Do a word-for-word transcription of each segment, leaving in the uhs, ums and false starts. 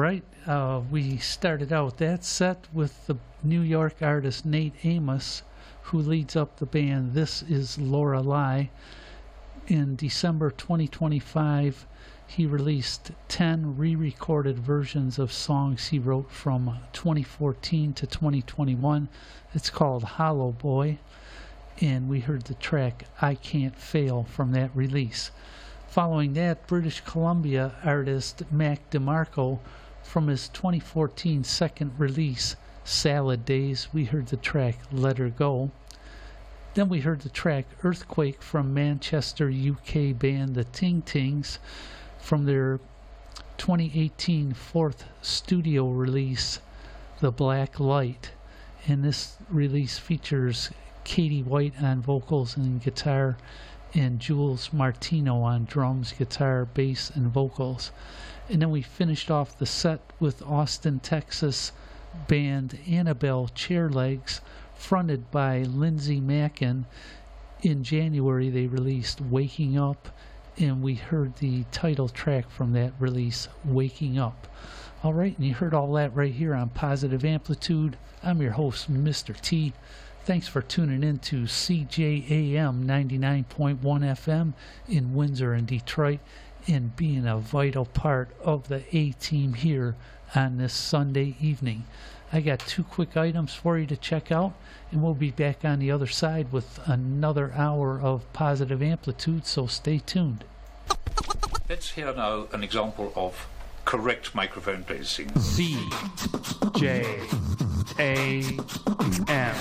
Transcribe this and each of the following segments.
right, uh, we started out that set with the New York artist Nate Amos, who leads up the band This Is Lorelei. In December twenty twenty-five, he released ten re-recorded versions of songs he wrote from twenty fourteen to twenty twenty-one. It's called Hollow Boy, and we heard the track I Can't Fail from that release. Following that, British Columbia artist Mac DeMarco, from his twenty fourteen second release, Salad Days, we heard the track Let Her Go. Then we heard the track Earthquake from Manchester, U K band The Ting Tings from their twenty eighteen fourth studio release, The Black Light. And this release features Katie White on vocals and guitar and Jules Martino on drums, guitar, bass, and vocals. And then we finished off the set with Austin, Texas band Annabelle Chairlegs, fronted by Lindsay Mackin. In January they released Waking Up, and we heard the title track from that release, Waking Up. Alright, and you heard all that right here on Positive Amplitude. I'm your host, Mister T. Thanks for tuning in to C J A M ninety-nine point one F M in Windsor and Detroit, and being a vital part of the A-Team here on this Sunday evening. I got two quick items for you to check out, and we'll be back on the other side with another hour of Positive Amplitude, so stay tuned. Let's hear now an example of correct microphone placing. C J A M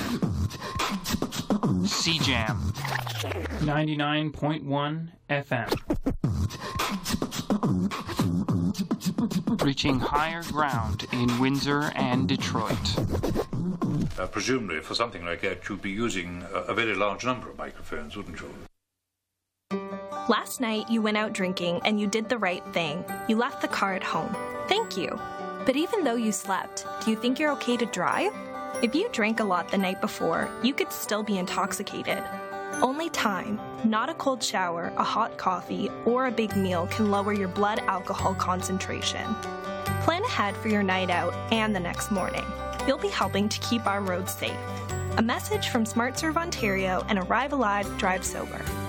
C Jam ninety-nine point one F M. Reaching higher ground in Windsor and Detroit. Uh, presumably, for something like that, you'd be using a, a very large number of microphones, wouldn't you? Last night, you went out drinking and you did the right thing. You left the car at home. Thank you. But even though you slept, do you think you're okay to drive? If you drank a lot the night before, you could still be intoxicated. Only time, not a cold shower, a hot coffee, or a big meal can lower your blood alcohol concentration. Plan ahead for your night out and the next morning. You'll be helping to keep our roads safe. A message from SmartServe Ontario and Arrive Alive, Drive Sober.